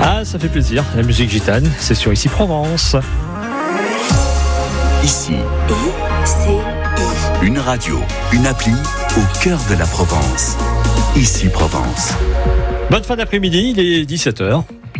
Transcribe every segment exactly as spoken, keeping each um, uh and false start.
Ah, ça fait plaisir, la musique gitane, c'est sur Ici Provence. Ici, I C I. une radio, une appli au cœur de la Provence. Ici Provence. Bonne fin d'après-midi, il est dix-sept heures.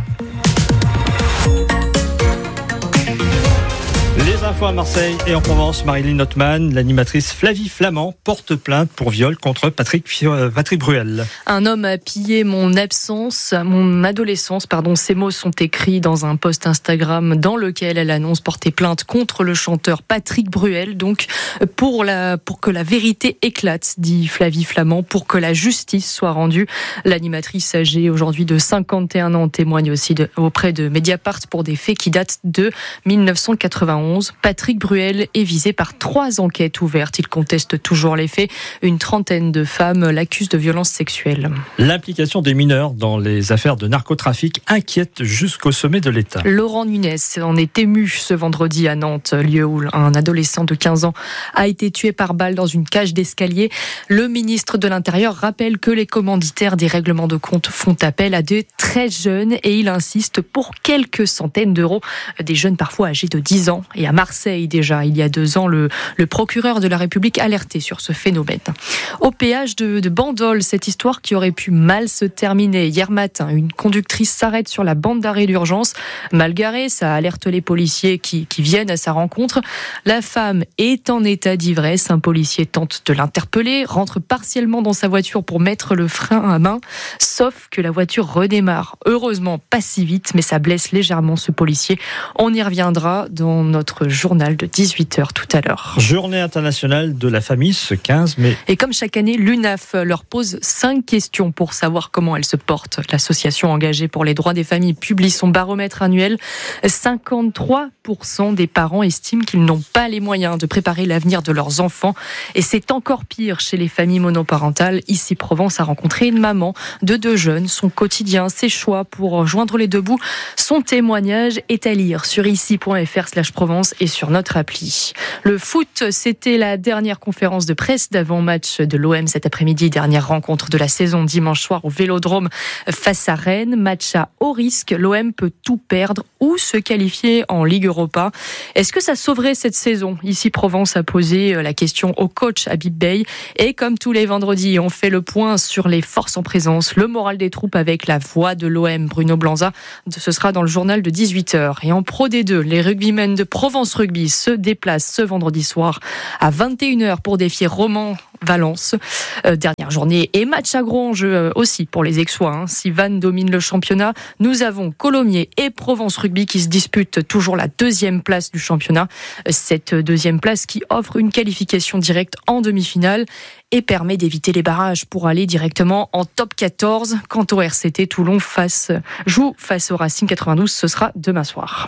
Les infos à Marseille et en Provence, Marilyn Notman, l'animatrice Flavie Flamand, porte plainte pour viol contre Patrick, Patrick Bruel. Un homme a pillé mon absence, mon adolescence, pardon. Ces mots sont écrits dans un post Instagram dans lequel elle annonce porter plainte contre le chanteur Patrick Bruel. Donc, pour, la, pour que la vérité éclate, dit Flavie Flamand, pour que la justice soit rendue. L'animatrice âgée aujourd'hui de cinquante et un ans témoigne aussi de, auprès de Mediapart pour des faits qui datent de dix-neuf cent quatre-vingt-onze. Patrick Bruel est visé par trois enquêtes ouvertes. Il conteste toujours les faits. Une trentaine de femmes l'accusent de violences sexuelles. L'implication des mineurs dans les affaires de narcotrafic inquiète jusqu'au sommet de l'État. Laurent Nunez en est ému ce vendredi à Nantes, lieu où un adolescent de quinze ans a été tué par balle dans une cage d'escalier. Le ministre de l'Intérieur rappelle que les commanditaires des règlements de compte font appel à des très jeunes et il insiste pour quelques centaines d'euros. Des jeunes parfois âgés de dix ans. Et à Marseille déjà, il y a deux ans, le, le procureur de la République alertait sur ce phénomène. Au péage de, de Bandol, cette histoire qui aurait pu mal se terminer. Hier matin, une conductrice s'arrête sur la bande d'arrêt d'urgence. Mal garée, ça alerte les policiers qui, qui viennent à sa rencontre. La femme est en état d'ivresse. Un policier tente de l'interpeller, rentre partiellement dans sa voiture pour mettre le frein à main. Sauf que la voiture redémarre. Heureusement, pas si vite, mais ça blesse légèrement ce policier. On y reviendra dans notre journal de dix-huit heures tout à l'heure. Journée internationale de la famille ce quinze mai. Et comme chaque année, l'U N A F leur pose cinq questions pour savoir comment elle se porte. L'association engagée pour les droits des familles publie son baromètre annuel. cinquante-trois pour cent des parents estiment qu'ils n'ont pas les moyens de préparer l'avenir de leurs enfants. Et c'est encore pire chez les familles monoparentales. Ici, Provence a rencontré une maman de deux jeunes. Son quotidien, ses choix pour joindre les deux bouts. Son témoignage est à lire sur ici point f r slash Provence et sur notre appli. Le foot, c'était la dernière conférence de presse d'avant-match de l'O M cet après-midi. Dernière rencontre de la saison dimanche soir au Vélodrome face à Rennes. Match à haut risque. L'O M peut tout perdre ou se qualifier en Ligue Europa. Est-ce que ça sauverait cette saison ? Ici, Provence a posé la question au coach Habib Beye. Et comme tous les vendredis, on fait le point sur les forces en présence, le moral des troupes avec la voix de l'O M, Bruno Blanza. Ce sera dans le journal de dix-huit heures. Et en Pro D deux, les rugbymen de Provence Rugby se déplacent ce vendredi soir à vingt et une heures pour défier Romans Valence. Euh, dernière journée et match à gros enjeu euh, aussi pour les Aixois. Hein. Si Vannes domine le championnat, nous avons Colomiers et Provence Rugby qui se disputent toujours la deuxième place du championnat. Cette deuxième place qui offre une qualification directe en demi-finale et permet d'éviter les barrages pour aller directement en top quatorze. Quant au R C T, Toulon face, joue face au Racing quatre-vingt-douze, ce sera demain soir.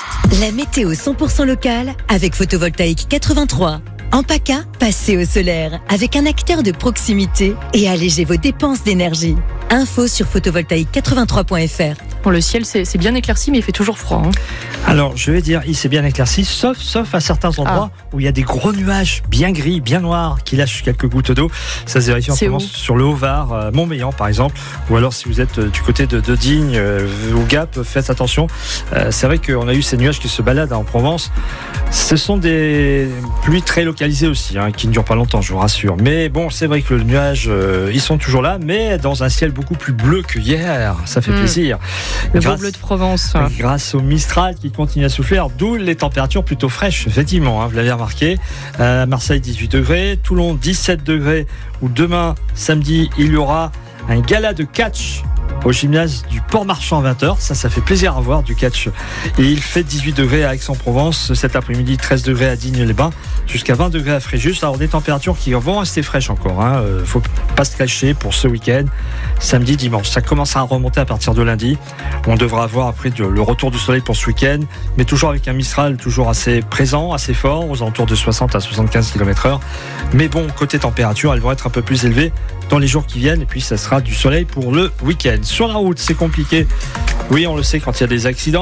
La météo cent pour cent locale avec Photovoltaïque quatre-vingt-trois. En PACA, passez au solaire avec un acteur de proximité et allégez vos dépenses d'énergie. Info sur photovoltaïque quatre-vingt-trois point f r. Bon, le ciel c'est, c'est bien éclairci mais il fait toujours froid. Hein. Alors je vais dire, il s'est bien éclairci, sauf, sauf à certains endroits ah. où il y a des gros nuages bien gris, bien noirs, qui lâchent quelques gouttes d'eau. Ça se vérifie en ce moment sur le Haut-Var, euh, Montmélian par exemple, ou alors si vous êtes euh, du côté de, de Digne euh, ou Gap, faites attention. Euh, c'est vrai qu'on a eu ces nuages qui se baladent hein, en Provence. Ce sont des pluies très localisées aussi, hein, qui ne durent pas longtemps, je vous rassure. Mais bon, c'est vrai que le nuage, euh, ils sont toujours là, mais dans un ciel beaucoup plus bleu que hier. Ça fait mmh. plaisir. Le grâce, beau bleu de Provence. Grâce au Mistral qui continue à souffler, d'où les températures plutôt fraîches, effectivement, hein, vous l'avez remarqué. Euh, Marseille, dix-huit degrés, Toulon, dix-sept degrés, où demain, samedi, il y aura un gala de catch au gymnase du Port-Marchand à vingt heures. Ça, ça fait plaisir à voir du catch. Et il fait dix-huit degrés à Aix-en-Provence. Cet après-midi, treize degrés à Digne-les-Bains, jusqu'à vingt degrés à Fréjus. Alors, des températures qui vont rester fraîches encore. Hein. Euh, faut pas se cacher pour ce week-end. Samedi, dimanche. Ça commencera à remonter à partir de lundi. On devra avoir après le retour du soleil pour ce week-end. Mais toujours avec un Mistral toujours assez présent, assez fort, aux alentours de soixante à soixante-quinze kilomètres heure. Mais bon, côté température, elles vont être un peu plus élevées dans les jours qui viennent. Et puis, ça sera du soleil pour le week-end. Sur la route, c'est compliqué. Oui, on le sait, quand il y a des accidents,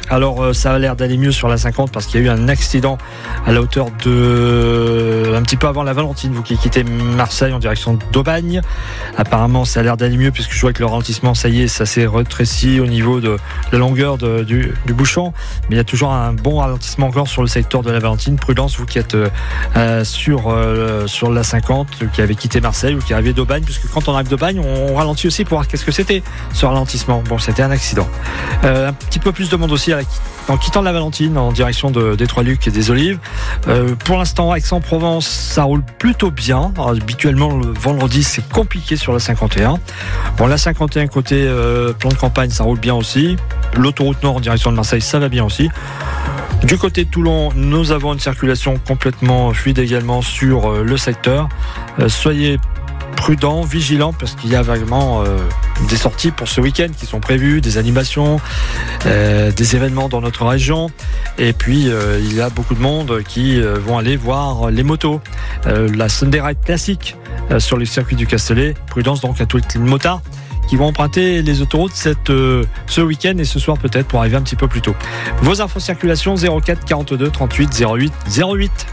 Alors euh, ça a l'air d'aller mieux sur la cinquante parce qu'il y a eu un accident à la hauteur de... un petit peu avant la Valentine, vous qui quittez Marseille en direction d'Aubagne. Apparemment ça a l'air d'aller mieux puisque je vois que le ralentissement, ça y est, ça s'est rétréci au niveau de la longueur de, du, du bouchon. Mais il y a toujours un bon ralentissement encore sur le secteur de la Valentine. Prudence, vous qui êtes euh, sur, euh, sur la cinquante, qui avez quitté Marseille ou qui arrivez d'Aubagne, puisque quand on arrive d'Aubagne, on ralentit aussi pour voir qu'est-ce que c'était ce ralentissement. Bon, c'était un accident. Euh, un petit peu plus de monde aussi à la, en quittant la Valentine en direction de, des Trois-Lucs et des Olives. Euh, pour l'instant, Aix-en-Provence, ça roule plutôt bien. Alors, habituellement, le vendredi, c'est compliqué sur la cinquante et un. Bon, la cinquante et un côté euh, plan de campagne, ça roule bien aussi. L'autoroute nord en direction de Marseille, ça va bien aussi. Du côté de Toulon, nous avons une circulation complètement fluide également sur euh, le secteur. Euh, soyez prudents, vigilants, parce qu'il y a vaguement euh, des sorties pour ce week-end qui sont prévues, des animations, euh, des événements dans notre région. Et puis, euh, il y a beaucoup de monde qui euh, vont aller voir les motos. Euh, la Sunday Ride classique euh, sur le circuit du Castellet. Prudence donc à tous les motards qui vont emprunter les autoroutes cette, euh, ce week-end et ce soir peut-être pour arriver un petit peu plus tôt. Vos infos circulation zéro quatre quarante-deux trente-huit zéro huit zéro huit.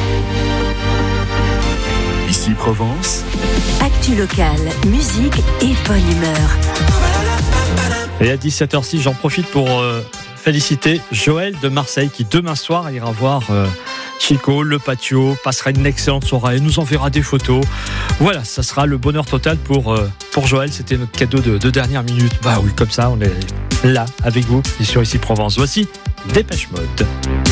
Ici Provence. Actu locale, musique et bonne humeur. Et à dix-sept heures six, j'en profite pour euh, féliciter Joël de Marseille qui demain soir ira voir euh, Chico, le patio, passera une excellente soirée, nous enverra des photos. Voilà, ça sera le bonheur total pour, euh, pour Joël. C'était notre cadeau de, de dernière minute. Bah oui, comme ça, on est là avec vous et sur Ici Provence. Voici Dépêche Mode.